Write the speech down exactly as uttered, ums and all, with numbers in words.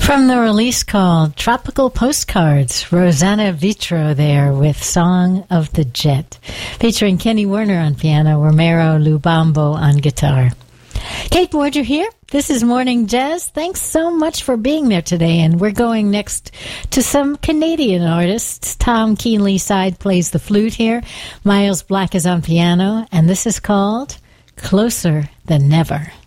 From the release called Tropical Postcards, Rosanna Vitro there with Song of the Jet, featuring Kenny Werner on piano, Romero Lubambo on guitar. Kate Borger here. This is Morning Jazz. Thanks so much for being there today, and we're going next to some Canadian artists. Tom Keenly-Side plays the flute here. Miles Black is on piano, and this is called Closer Than Never.